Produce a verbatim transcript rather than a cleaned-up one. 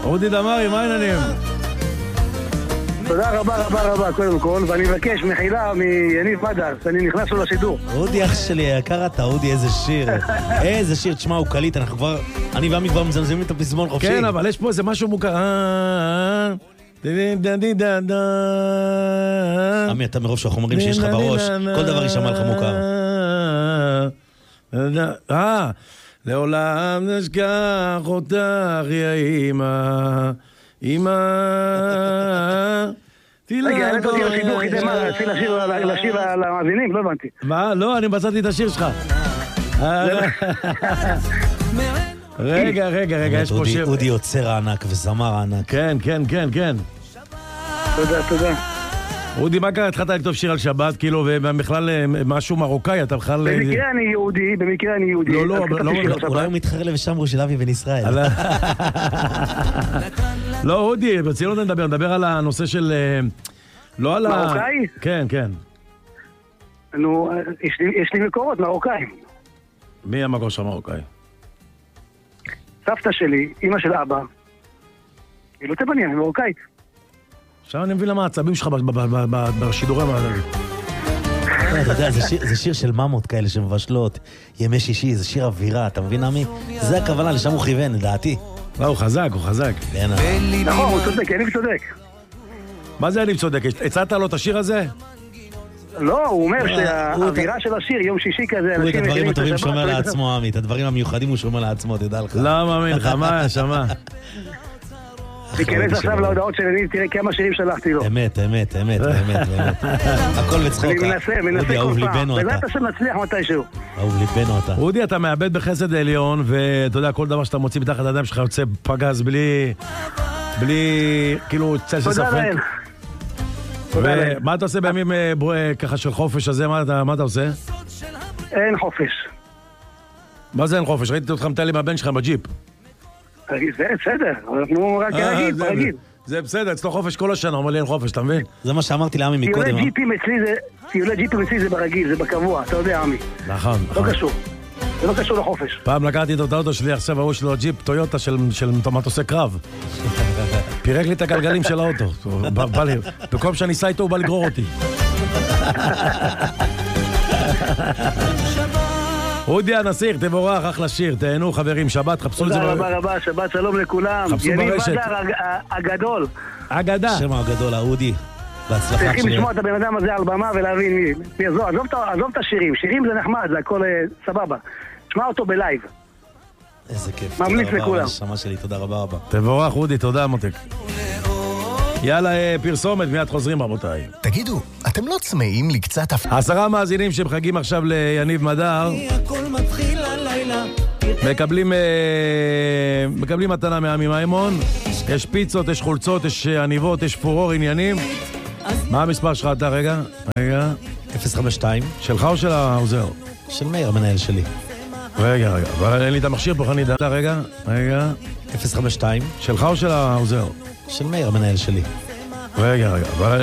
אודי דמרי, מה העניינים? תודה רבה רבה רבה קודם כל, ואני מבקש מחילה מיניב מדר, שאני נכנס לו לשידור. אודי אח שלי היקר אתה, אודי איזה שיר, איזה שיר, תשמע הוא קליט, אנחנו כבר, אני ועמי כבר מזמזמים את הפזמון חופשי. כן, אבל יש פה איזה משהו מוכר. עמי, אתה מרוב שהחומרים שיש לך בראש, כל דבר יישמע לך מוכר. אה, לעולם נשכח אותך, יא אמא, אמא. רגע, העלית אותי לשידור, כדי מה, רציתי לשיר למאזינים? לא הבנתי. מה? לא, אני מצאתי את השיר שלך. רגע, רגע, רגע, יש פה שיר. אודי יוצר הענק וזמר הענק. כן, כן, כן, כן. תודה, תודה. אודי, מה קרה? התחלת לכתוב שיר על שבת, כאילו, ובכלל משהו מרוקאי, אתה בכלל... במקרה אני יהודי, במקרה אני יהודי. לא, לא, לא. אולי הוא מתחרה לבשמרו של אבי בן ישראל. לא, אודי, בציונות נדבר, נדבר על הנושא של... לא על ה... מרוקאי? כן, כן. נו, יש לי מקורות מרוקאים. מי המקור של מרוקאי? סבתא שלי, אמא של אבא, היא לא תימניה, היא מרוקאית. עכשיו אני מבין למה העצבים שלך בשידורים האלה. אתה יודע, זה שיר של ממות כאלה שמבשלות, ימי שישי, זה שיר אווירה, אתה מבין עמי? זה הכוונה, לשם הוא כיוון, לדעתי. לא, הוא חזק, הוא חזק. נכון, הוא צודק, אני צודק. מה זה אני צודק? הצעת לו את השיר הזה? לא, הוא אומר שהאווירה של השיר, יום שישי כזה... הוא את הדברים הטובים שומר לעצמו, עמי, את הדברים המיוחדים הוא שומר לעצמו, תדע לך. לא מאמין לך, מה, שמה? תיכנס עכשיו להודעות שלי, תראה כמה שירים שלחתי לו. אמת, אמת, אמת, אמת, אמת. הכל בצחוק. אני מנסה, מנסה כל פעם. בעזרת השם נצליח מתישהו. אהוב ליבנו אתה. אודי, אתה מאבד בחסד העליון, ואתה יודע, כל דבר שאתה מוציא מתחת הידיים שלך יוצא פגז בלי... בלי... כאילו, צל של ספק. תודה להם. ומה אתה עושה בימים ככה של חופש הזה? מה אתה עושה? אין חופש. מה זה אין חופש? ראיתי אותך מטייל עם הבן שלך בג'יפ. זה בסדר, אנחנו רק רגיל, רגיל. זה בסדר, אצלו חופש כל השנה, אומר לי אין חופש, אתה מבין? זה מה שאמרתי לעמי מקודם. טיולי ג'יפים אצלי זה, טיולי ג'יפים אצלי זה ברגיל, זה בקבוע, אתה יודע עמי. נכון, נכון. לא קשור, זה לא קשור לחופש. פעם לקחתי את האוטו שלי, עכשיו ההוא שלו ג'יפ טויוטה של מטוסי קרב. פירק לי את הגלגלים של האוטו. במקום שאני אסע איתו הוא בא לגרור אותי. אודי הנסיך, תבורך, אחלה שיר, תהנו חברים, שבת, חפשו את זה. תודה רבה רבה, שבת שלום לכולם. חפשו ברשת. יניב מדר הגדול. אגדה. שם הגדול, אודי. בהצלחה. צריכים לשמוע את הבן אדם הזה על במה ולהבין מי. עזוב את השירים, שירים זה נחמד, זה הכל סבבה. שמע אותו בלייב. איזה כיף. ממליץ לכולם. שמה שלי, תודה רבה רבה. תבורך אודי, תודה מותק. יאללה, פרסומת, מיד חוזרים רבותיי. תגידו, אתם לא צמאים לי קצת... עשרה מאזינים שמחכים עכשיו ליניב מדר מקבלים מקבלים מתנה מעמי מימון. יש פיצות, יש חולצות, יש עניבות, יש פורור, עניינים. מה המספר שלך אתה? רגע, רגע. אפס חמש שתיים. שלך או של העוזר? של מאיר, המנהל שלי. רגע, רגע, אבל אין לי את המכשיר פה, אני יודע, רגע, רגע. אפס חמש שתיים. שלך או של העוזר? של מאיר, המנהל שלי. רגע, רגע, אבל...